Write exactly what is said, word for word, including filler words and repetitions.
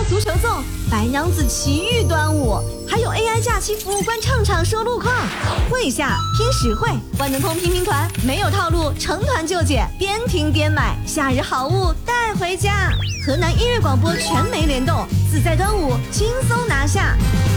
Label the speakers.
Speaker 1: 足球粽、白娘子奇遇端午，还有 A I 假期服务官唱场说路况。会下拼实惠，万能通拼拼团没有套路，成团就解，边听边买，夏日好物带回家。河南音乐广播全媒联动，自在端午轻松拿下。